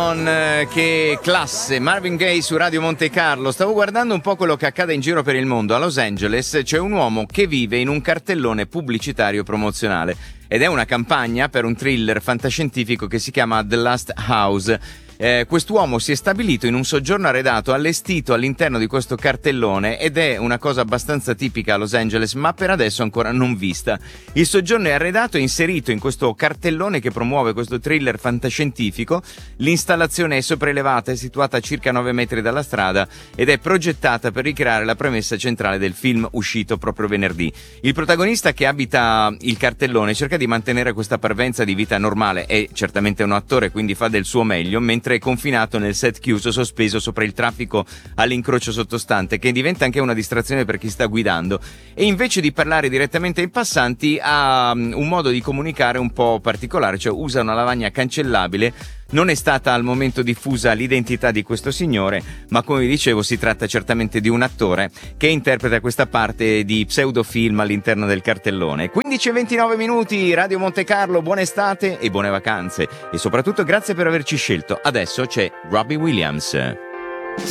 London, che classe, Marvin Gaye su Radio Monte Carlo. Stavo guardando un po' quello che accade in giro per il mondo. A Los Angeles c'è un uomo che vive in un cartellone pubblicitario promozionale ed è una campagna per un thriller fantascientifico che si chiama The Last House. Quest'uomo si è stabilito in un soggiorno arredato allestito all'interno di questo cartellone ed è una cosa abbastanza tipica a Los Angeles, ma per adesso ancora non vista. Il soggiorno è arredato e inserito in questo cartellone che promuove questo thriller fantascientifico. L'installazione è sopraelevata, è situata a circa 9 metri dalla strada ed è progettata per ricreare la premessa centrale del film uscito proprio venerdì. Il protagonista che abita il cartellone cerca di mantenere questa parvenza di vita normale, è certamente un attore quindi fa del suo meglio, mentre è confinato nel set chiuso sospeso sopra il traffico all'incrocio sottostante, che diventa anche una distrazione per chi sta guidando, e invece di parlare direttamente ai passanti ha un modo di comunicare un po' particolare, cioè usa una lavagna cancellabile. Non è stata al momento diffusa l'identità di questo signore, ma come vi dicevo si tratta certamente di un attore che interpreta questa parte di pseudofilm all'interno del cartellone. 15:29, Radio Monte Carlo, buona estate e buone vacanze, e soprattutto grazie per averci scelto. Adesso c'è Robbie Williams.